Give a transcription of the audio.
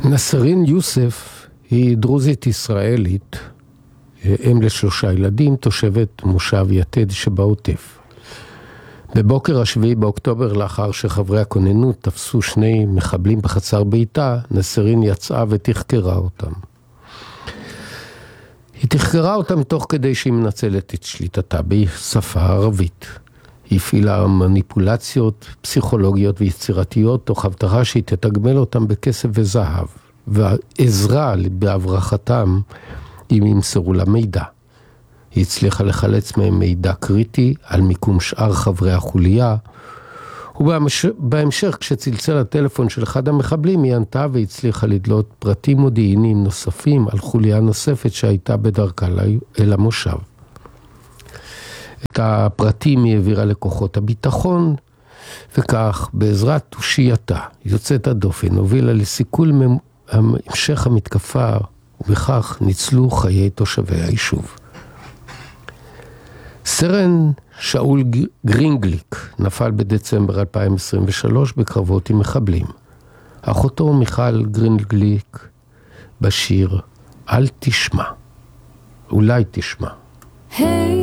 נסרין יוסף היא דרוזית ישראלית, אם ל3 ילדים, תושבת מושב יתד שבעוטף. בבוקר 7 באוקטובר, לאחר שחברי הכוננות תפסו 2 מחבלים בחצר ביתה, נסרין יצאה ותחקרה אותם. היא תחקרה אותם תוך כדי שהיא מנצלת את שליטתה בשפה הערבית. היא הפעילה מניפולציות פסיכולוגיות ויצירתיות, תוך הבטחה שהיא תתגמל אותם בכסף וזהב, ועזרה בהברחתם אם ימסרו לה מידע. היא הצליחה לחלץ מהם מידע קריטי על מיקום שאר חברי החוליה, ובהמשך כשצלצל הטלפון של אחד המחבלים היא ענתה והצליחה לדלות פרטים מודיעיניים נוספים על חוליה נוספת שהייתה בדרכה אל המושב. את הפרטים היא העבירה לכוחות הביטחון, וכך בעזרת תושייתה יוצאת הדופן הובילה לסיכול המשך המתקפה, ובכך ניצלו חיי תושבי היישוב. סרן שאול גרינגליק נפל בדצמבר 2023 בקרבות עם מחבלים. אחותו מיכל גרינגליק בשיר "אל תשמע", אולי תשמע.